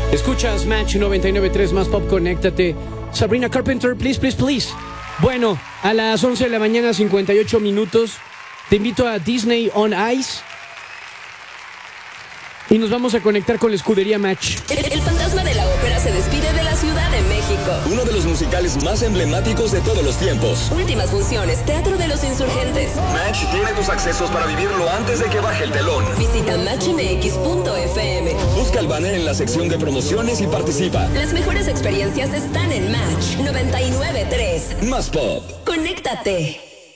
Escuchas Match 99.3 más pop, conéctate. Sabrina Carpenter, please, please, please. Bueno, a las 11 de la mañana, 58 minutos, te invito a Disney on Ice y nos vamos a conectar con la escudería Match. El fantasma de la ópera se despide de la Ciudad de México. Uno de los musicales más emblemáticos de todos los tiempos. Últimas funciones, Teatro de los Insurgentes. Match tiene tus accesos para vivirlo antes de que baje el telón. Visita matchmx.fm. Busca el banner en la sección de promociones y participa. Las mejores experiencias están en Match 99.3. Más pop. Conéctate.